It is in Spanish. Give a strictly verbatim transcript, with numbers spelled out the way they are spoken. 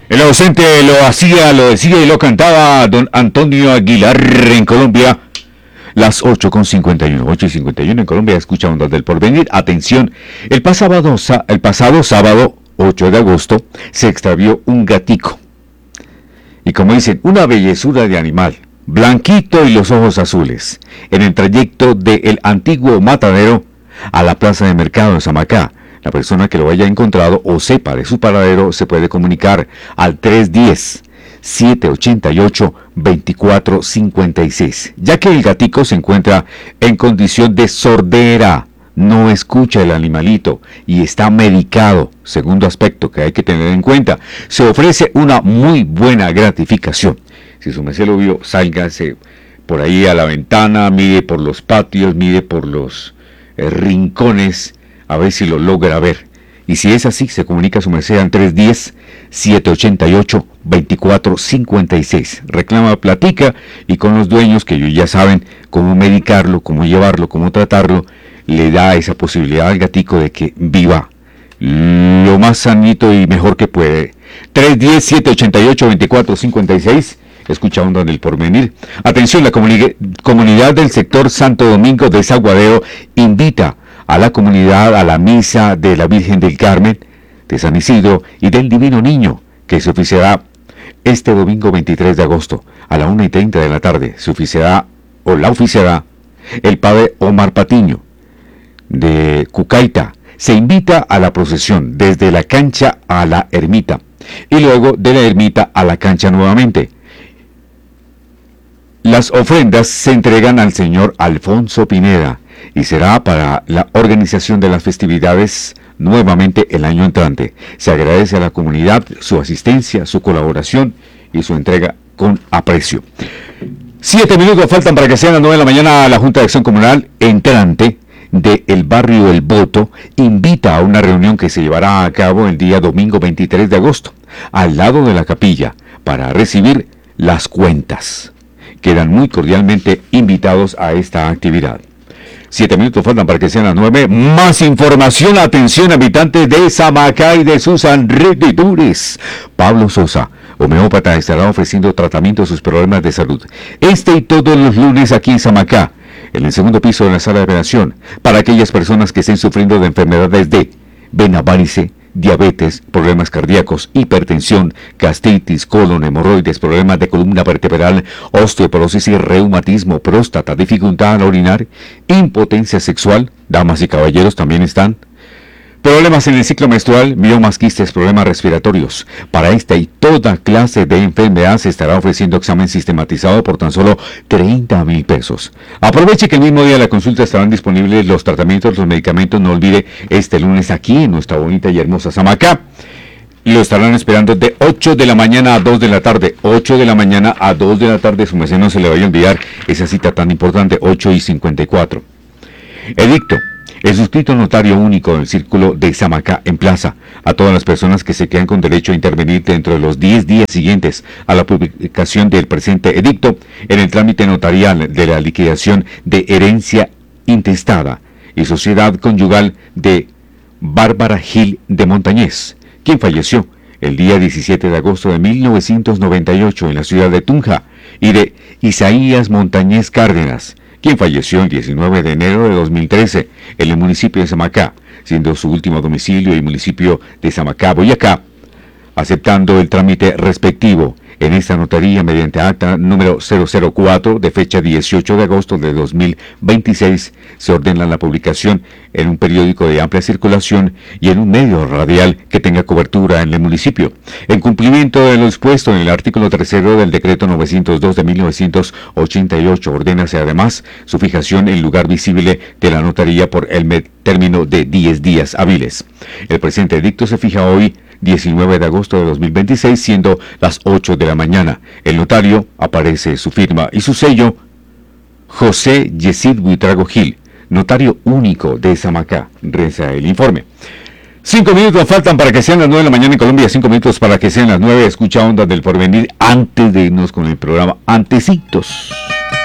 El ausente lo hacía, lo decía y lo cantaba don Antonio Aguilar en Colombia. Las ocho con cincuenta y uno, ocho y cincuenta y uno en Colombia, escucha Ondas del Porvenir. Atención, el pasado, el pasado sábado, ocho de agosto, se extravió un gatico. Y como dicen, una bellezura de animal, blanquito y los ojos azules, en el trayecto del antiguo matadero a la plaza de mercado de Samacá. La persona que lo haya encontrado o sepa de su paradero se puede comunicar al tres uno cero, siete ocho ocho, dos cuatro cinco seis, ya que el gatico se encuentra en condición de sordera, no escucha el animalito y está medicado. Segundo aspecto que hay que tener en cuenta, se ofrece una muy buena gratificación. Si su merced lo vio, sálgase por ahí a la ventana, mire por los patios, mire por los eh, rincones, a ver si lo logra ver. Y si es así, se comunica a su merced al tres uno cero, siete ocho ocho, dos cuatro cinco seis. Reclama, platica y con los dueños, que ellos ya saben cómo medicarlo, cómo llevarlo, cómo tratarlo, le da esa posibilidad al gatico de que viva lo más sanito y mejor que puede. tres uno cero, siete ocho ocho, dos cuatro cinco seis. Escucha Ondas del Porvenir. Atención, la comuni- comunidad del sector Santo Domingo de Desaguadero invita a la comunidad a la misa de la Virgen del Carmen, de San Isidro y del Divino Niño, que se oficiará este domingo veintitrés de agosto a la una y treinta de la tarde. Se oficiará o la oficiará el padre Omar Patiño de Cucaita. Se invita a la procesión desde la cancha a la ermita y luego de la ermita a la cancha nuevamente. Las ofrendas se entregan al señor Alfonso Pineda y será para la organización de las festividades nuevamente el año entrante. Se agradece a la comunidad su asistencia, su colaboración y su entrega con aprecio. Siete minutos faltan para que sean las nueve de la mañana. La Junta de Acción Comunal entrante del barrio El Boto invita a una reunión que se llevará a cabo el día domingo veintitrés de agosto, al lado de la capilla, para recibir las cuentas. Quedan muy cordialmente invitados a esta actividad. Siete minutos faltan para que sean las nueve. Más información, atención, habitantes de Samacá y de sus alrededores. Pablo Sosa, homeópata, estará ofreciendo tratamiento a sus problemas de salud. Este y todos los lunes aquí en Samacá, en el segundo piso de la sala de operación, para aquellas personas que estén sufriendo de enfermedades de vena varice, diabetes, problemas cardíacos, hipertensión, gastritis, colon, hemorroides, problemas de columna vertebral, osteoporosis y reumatismo, próstata, dificultad al orinar, impotencia sexual, damas y caballeros también están. Problemas en el ciclo menstrual, miomas, quistes, problemas respiratorios. Para esta y toda clase de enfermedad se estará ofreciendo examen sistematizado por tan solo treinta mil pesos. Aproveche que el mismo día de la consulta estarán disponibles los tratamientos, los medicamentos. No olvide, este lunes aquí en nuestra bonita y hermosa Samacá. Lo estarán esperando de ocho de la mañana a dos de la tarde. ocho de la mañana a dos de la tarde. Su merced no se le vaya a olvidar esa cita tan importante, ocho y cincuenta y cuatro. Edicto. El suscrito notario único del Círculo de Samacá emplaza a todas las personas que se quedan con derecho a intervenir dentro de los diez días siguientes a la publicación del presente edicto en el trámite notarial de la liquidación de herencia intestada y sociedad conyugal de Bárbara Gil de Montañez, quien falleció el día diecisiete de agosto de mil novecientos noventa y ocho en la ciudad de Tunja, y de Isaías Montañez Cárdenas, quien falleció el diecinueve de enero de dos mil trece en el municipio de Samacá, siendo su último domicilio el municipio de Samacá, Boyacá, aceptando el trámite respectivo en esta notaría mediante acta número cero cero cuatro de fecha dieciocho de agosto de dos mil veintiséis, se ordena la publicación en un periódico de amplia circulación y en un medio radial que tenga cobertura en el municipio. En cumplimiento de lo dispuesto en el artículo tercero del decreto novecientos dos de mil novecientos ochenta y ocho, ordénase además su fijación en lugar visible de la notaría por el término de diez días hábiles. El presente edicto se fija hoy, diecinueve de agosto de dos mil veintiséis, siendo las ocho de la mañana. El notario aparece su firma y su sello, José Yesid Buitrago Gil, notario único de Samacá. Reza el informe. Cinco minutos faltan para que sean las nueve de la mañana en Colombia, cinco minutos para que sean las nueve. Escucha Ondas del Porvenir antes de irnos con el programa Antecitos.